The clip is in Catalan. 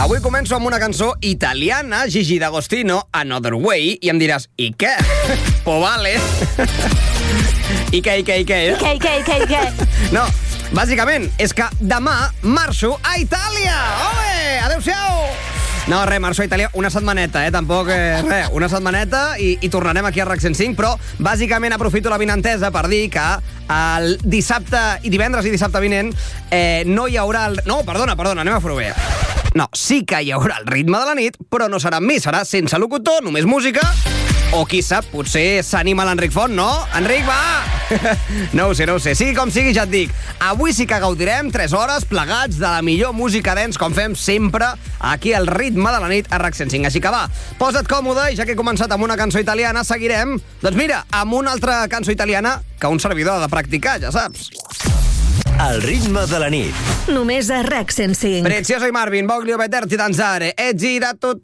Avui començo amb una cançó italiana, Gigi D'Agostino, Another Way, i em diràs, i què? Pues vale. I què? No, bàsicament, és que demà marxo a Itàlia! Ole! Adéu-siau! No, res, marxo a Itàlia una setmaneta, tampoc, res, una setmaneta i tornarem aquí a RAC 105, però bàsicament aprofito la vinentesa per dir que el dissabte i divendres i dissabte vinent no hi haurà el... No, perdona, anem a fer-ho bé. No, sí que hi haurà el ritme de la nit, però no serà amb mi, serà sense locutor, només música, o qui sap, potser s'anima l'Enric Font, no? Enric, va! No ho sé. Sigui com sigui, ja et dic. Avui sí que gaudirem 3 hores plegats de la millor música dance, com fem sempre aquí al ritme de la nit a RAC 105. Així que va, posa't còmode i ja que he començat amb una cançó italiana, seguirem, doncs mira, amb una altra cançó italiana que un servidor ha de practicar, ja saps. El ritme de la nit. Només a RAC 105. Prezioso i Marvin, voglio vederti danzare e gira tutto